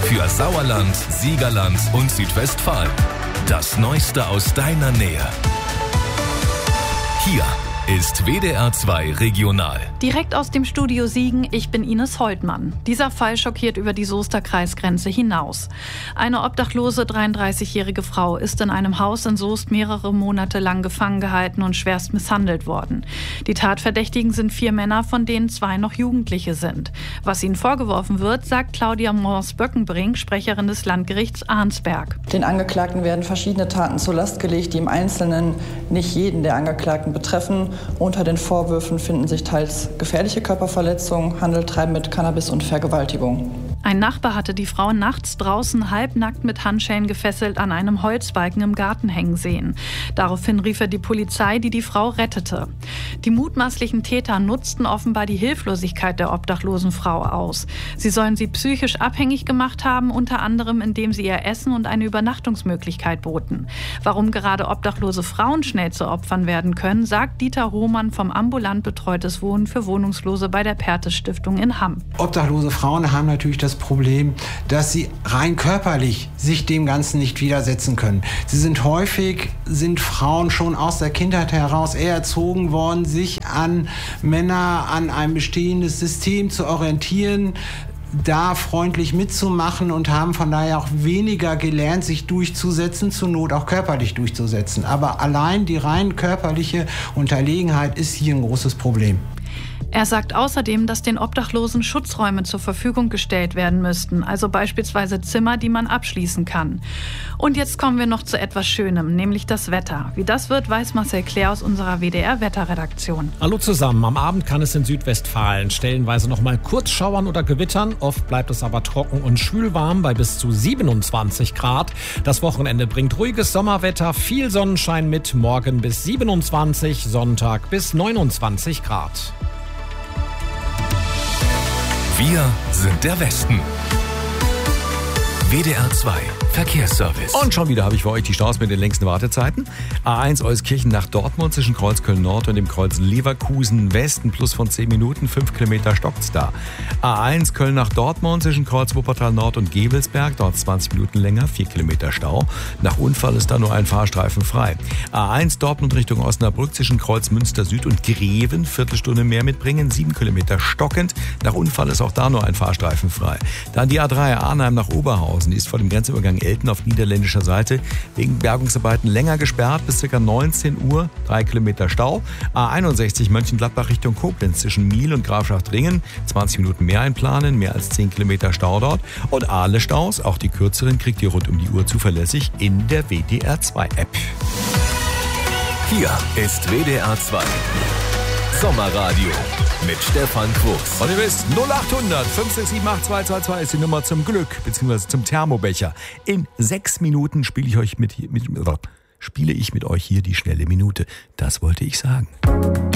für Sauerland, Siegerland und Südwestfalen. Das Neueste aus deiner Nähe. Hier ist WDR 2 Regional. Direkt aus dem Studio Siegen, ich bin Ines Holtmann. Dieser Fall schockiert über die Soester Kreisgrenze hinaus. Eine obdachlose 33-jährige Frau ist in einem Haus in Soest mehrere Monate lang gefangen gehalten und schwerst misshandelt worden. Die Tatverdächtigen sind 4 Männer, von denen 2 noch Jugendliche sind. Was ihnen vorgeworfen wird, sagt Claudia Mors-Böckenbrink, Sprecherin des Landgerichts Arnsberg. Den Angeklagten werden verschiedene Taten zur Last gelegt, die im Einzelnen nicht jeden der Angeklagten betreffen. Unter den Vorwürfen finden sich teils gefährliche Körperverletzung, Handel, Treiben mit Cannabis und Vergewaltigung. Ein Nachbar hatte die Frau nachts draußen halbnackt mit Handschellen gefesselt an einem Holzbalken im Garten hängen sehen. Daraufhin rief er die Polizei, die die Frau rettete. Die mutmaßlichen Täter nutzten offenbar die Hilflosigkeit der obdachlosen Frau aus. Sie sollen sie psychisch abhängig gemacht haben, unter anderem indem sie ihr Essen und eine Übernachtungsmöglichkeit boten. Warum gerade obdachlose Frauen schnell zu Opfern werden können, sagt Dieter Hohmann vom ambulant betreutes Wohnen für Wohnungslose bei der Perthes Stiftung in Hamm. Obdachlose Frauen haben natürlich das Problem, dass sie rein körperlich sich dem Ganzen nicht widersetzen können. Sind Frauen schon aus der Kindheit heraus eher erzogen worden, sich an Männer, an ein bestehendes System zu orientieren, da freundlich mitzumachen und haben von daher auch weniger gelernt, sich durchzusetzen, zur Not auch körperlich durchzusetzen. Aber allein die rein körperliche Unterlegenheit ist hier ein großes Problem. Er sagt außerdem, dass den Obdachlosen Schutzräume zur Verfügung gestellt werden müssten, also beispielsweise Zimmer, die man abschließen kann. Und jetzt kommen wir noch zu etwas Schönem, nämlich das Wetter. Wie das wird, weiß Marcel Claire aus unserer WDR-Wetterredaktion. Hallo zusammen. Am Abend kann es in Südwestfalen stellenweise noch mal kurz schauern oder gewittern. Oft bleibt es aber trocken und schwülwarm bei bis zu 27 Grad. Das Wochenende bringt ruhiges Sommerwetter, viel Sonnenschein mit, morgen bis 27, Sonntag bis 29 Grad. Wir sind der Westen. WDR 2 Verkehrsservice. Und schon wieder habe ich für euch die Staus mit den längsten Wartezeiten. A1 Euskirchen nach Dortmund zwischen Kreuz Köln-Nord und dem Kreuz Leverkusen Westen plus von 10 Minuten, 5 Kilometer stockt's da. A1 Köln nach Dortmund zwischen Kreuz Wuppertal Nord und Gebelsberg, dort 20 Minuten länger, 4 Kilometer Stau. Nach Unfall ist da nur ein Fahrstreifen frei. A1 Dortmund Richtung Osnabrück zwischen Kreuz Münster Süd und Greven, Viertelstunde mehr mitbringen, 7 Kilometer stockend. Nach Unfall ist auch da nur ein Fahrstreifen frei. Dann die A3 Arnheim nach Oberhausen, die ist vor dem Grenzübergang Elten auf niederländischer Seite wegen Bergungsarbeiten länger gesperrt bis ca. 19 Uhr, 3 Kilometer Stau. A61 Mönchengladbach Richtung Koblenz zwischen Miel und Grafschaft-Ringen, 20 Minuten mehr einplanen, mehr als 10 Kilometer Stau dort. Und alle Staus, auch die kürzeren, kriegt ihr rund um die Uhr zuverlässig in der WDR 2 App. Hier ist WDR 2 Sommerradio mit Stefan Quos. Und ihr wisst, 0800 567 8222 ist die Nummer zum Glück, beziehungsweise zum Thermobecher. In 6 Minuten spiele ich mit euch hier die schnelle Minute. Das wollte ich sagen.